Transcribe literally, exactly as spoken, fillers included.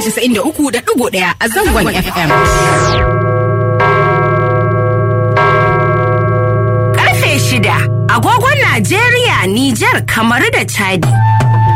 casa'in da uku da ɗigo ɗaya a zangon F M. Karfe shida, agogon Najeriya, Nijar, Kamaru da Chadi.